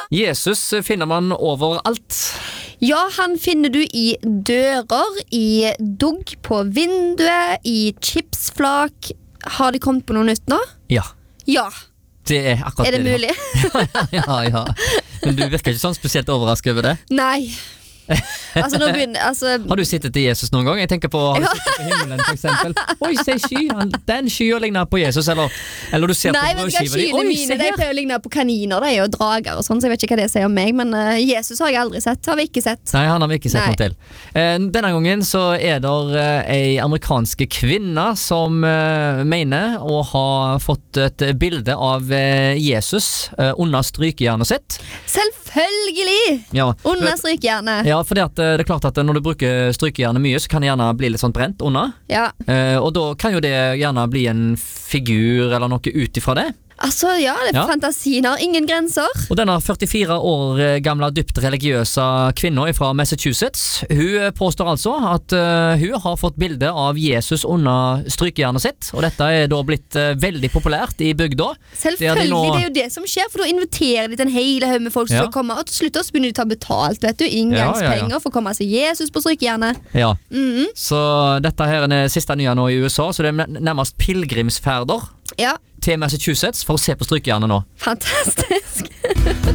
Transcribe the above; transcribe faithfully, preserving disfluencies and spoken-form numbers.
Jesus finner man overalt. Ja, han finner du i dører, i dugg på vinduet, i chipsflak. Har de kommet på noe nytt nå? Ja. Ja. Det er akkurat Er det det. mulig? ja, ja. Men du virker ikke sånn spesielt overrasket over det. Nei. Altså, nå begynner altså, Har du sittet i Jesus noen gang? Jeg tenker på, har du sittet på himmelen for eksempel? Oi, se sky, han- den skya ligner på Jesus. Eller, eller du ser Nei, på vet du hva, brødskiva di. skyene Oi, mine se de her. pleier å ligne på kaniner de, og drager og sånn, så jeg vet ikke hva det sier om meg. Men uh, Jesus har jeg aldri sett. Har vi ikke sett. Nei, han har vi ikke sett Nei. noe til. Eh, denne gangen så er det eh, ei amerikanske kvinne som eh, mener å ha fått et bilde av eh, Jesus eh, under strykejernet sitt. Selvfølgelig! Ja, Under strykejernet. ja fordi at eh, det er klart at når du bruker strykejernet mye, så kan det gjerne bli litt sånn brent under. Ja. Eh, og da kan jo det gjerne bli en figur eller noe ut ifra det. Altså, ja, det Ja. fantasien har ingen grenser. Og denne førtifire år gamle dypt religiøse kvinna fra Massachusetts, hun påstår altså at uh, hun har fått bilde av Jesus under strykejernet sitt, og dette er da blitt uh, veldig populært i bygda. Selvfølgelig, de nå- det er jo det som skjer, for da inviterer de til en hele haug med folk som Ja. skal komme, og til slutt så begynner de å ta betalt, vet du, inngangspenger Ja, ja, ja. for å komme seg Jesus på strykejernet. Ja, Mhm. så dette her er det siste nye nå i U S A, så det er nærmest pilegrimsferder Ja, til Massachusetts for å se på strykejernet nå. fantastisk.